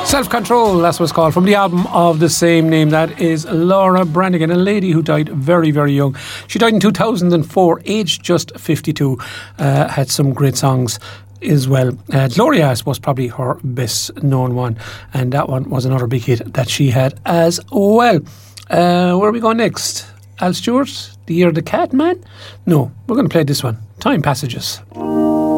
Self-Control, that's what it's called, from the album of the same name. That is Laura Branigan, a lady who died very, very young. She died in 2004, aged just 52. Had some great songs as well. Gloria was probably her best known one, and that one was another big hit that she had as well. Where are we going next? Al Stewart, The Year of the Cat Man? No, we're going to play this one, Time Passages.